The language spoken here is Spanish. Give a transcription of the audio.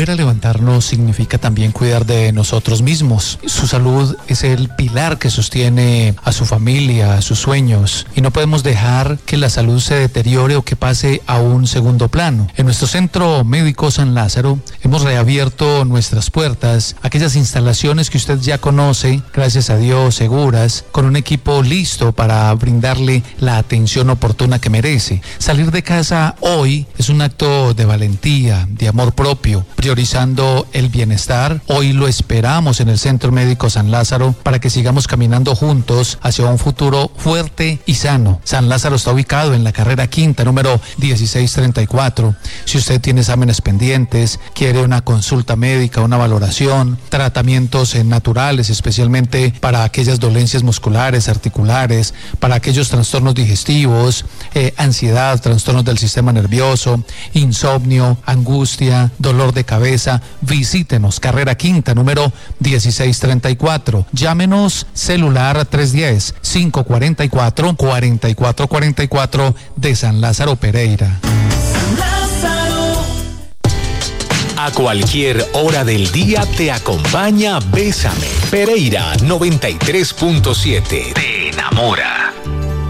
Volver a levantarnos significa también cuidar de nosotros mismos. Su salud es el pilar que sostiene a su familia, a sus sueños, y no podemos dejar que la salud se deteriore o que pase a un segundo plano. En nuestro Centro Médico San Lázaro hemos reabierto nuestras puertas, aquellas instalaciones que usted ya conoce, gracias a Dios, seguras, con un equipo listo para brindarle la atención oportuna que merece. Salir de casa hoy es un acto de valentía, de amor propio, priorizando el bienestar. Hoy lo esperamos en el Centro Médico San Lázaro para que sigamos caminando juntos hacia un futuro fuerte y sano. San Lázaro está ubicado en la carrera quinta, número 1634. Si usted tiene exámenes pendientes, quiere una consulta médica, una valoración, tratamientos naturales, especialmente para aquellas dolencias musculares, articulares, para aquellos trastornos digestivos, ansiedad, trastornos del sistema nervioso, insomnio, angustia, dolor de cabeza, visítenos, carrera quinta, número 1634. Llámenos, celular 310-544-4444 de San Lázaro Pereira. A cualquier hora del día te acompaña Bésame. Pereira 93.7. Te enamora.